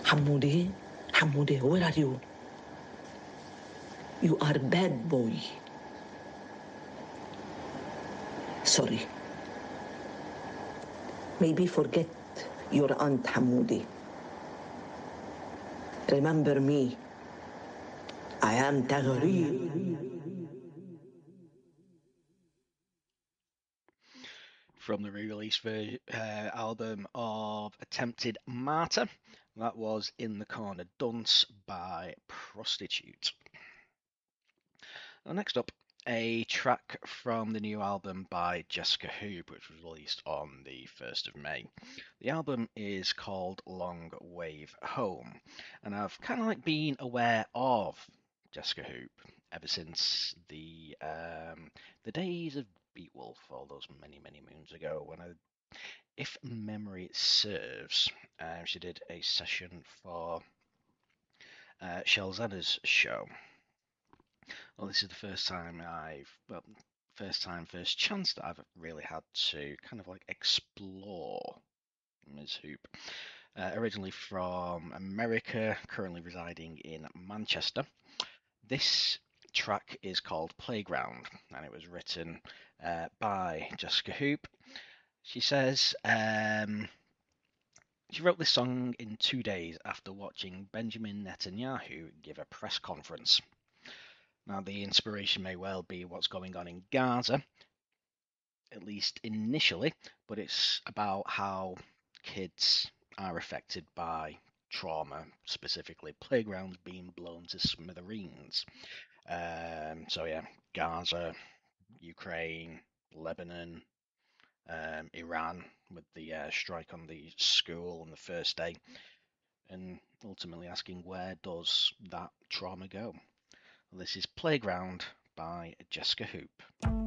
Hamoudi, Hamoudi, where are you? You are a bad boy. Sorry. Maybe forget your Aunt Hamoudi. Remember me. I am Tagharib. From the re-release album of Attempted Martyr, that was In the Corner Dunce by Prostitute. Now, next up, a track from the new album by Jessica Hoop, which was released on the 1st of May. The album is called Long Wave Home, and I've kind of been aware of Jessica Hoop ever since the days of Beatwolf, all those many moons ago, when if memory serves, she did a session for Shelzada's show. Well, this is the first chance that I've really had to kind of explore Ms. Hoop. Originally from America, currently residing in Manchester. This track is called Playground, and it was written by Jessica Hoop. She says she wrote this song in 2 days after watching Benjamin Netanyahu give a press conference. Now, the inspiration may well be what's going on in Gaza, at least initially, but it's about how kids are affected by trauma, specifically playgrounds being blown to smithereens. So yeah, Gaza, Ukraine, Lebanon, Iran with the strike on the school on the first day, and ultimately asking where does that trauma go? Well, this is Playground by Jessica Hoop.